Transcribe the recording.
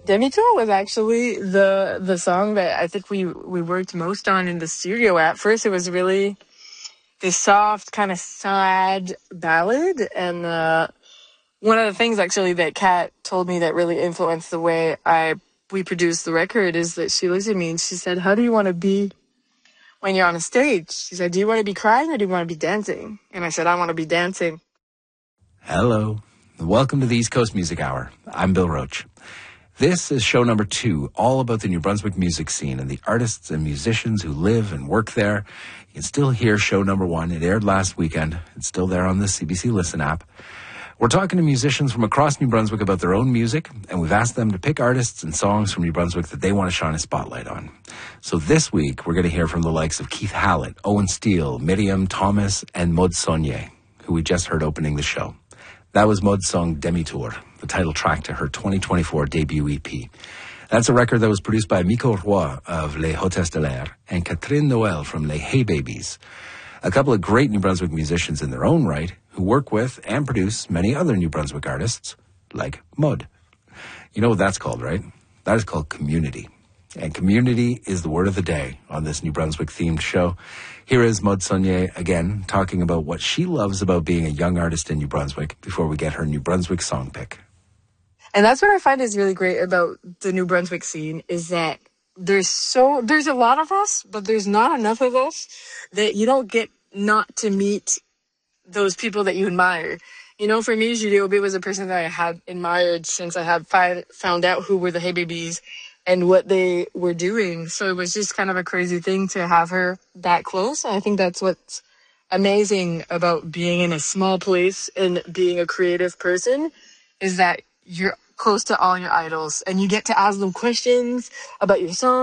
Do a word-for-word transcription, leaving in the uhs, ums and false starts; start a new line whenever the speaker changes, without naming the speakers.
Demi-Tour was actually the the song that I think we, we worked most on in the studio. At first, it was really this soft, kind of sad ballad. And uh, one of the things, actually, that Kat told me that really influenced the way I we produced the record is that she looked at me and she said, how do you want to be when you're on a stage? She said, do you want to be crying or do you want to be dancing? And I said, I want to be dancing.
Hello. Welcome to the East Coast Music Hour. I'm Bill Roach. This is show number two, all about the New Brunswick music scene and the artists and musicians who live and work there. You can still hear show number one. It aired last weekend. It's still there on the C B C Listen app. We're talking to musicians from across New Brunswick about their own music, and we've asked them to pick artists and songs from New Brunswick that they want to shine a spotlight on. So this week, we're going to hear from the likes of Keith Hallett, Owen Steele, Miriam Thomas, and Maud Saulnier, who we just heard opening the show. That was Maud's song Demi-Tour, the title track to her twenty twenty-four debut E P. That's a record that was produced by Miko Roy of Les Hôtesses de l'Air and Catherine Noël from Les Hey Babies, a couple of great New Brunswick musicians in their own right who work with and produce many other New Brunswick artists, like Maud. You know what that's called, right? That is called community. And community is the word of the day on this New Brunswick-themed show. Here is Maud Saulnier again, talking about what she loves about being a young artist in New Brunswick before we get her New Brunswick song pick.
And that's what I find is really great about the New Brunswick scene, is that there's so there's a lot of us, but there's not enough of us that you don't get not to meet those people that you admire. You know, for me, Julie Aubé was a person that I had admired since I had fi- found out who were the Hey Babies and what they were doing. So it was just kind of a crazy thing to have her that close. I think that's what's amazing about being in a small place and being a creative person, is that you're close to all your idols and you get to ask them questions about your song.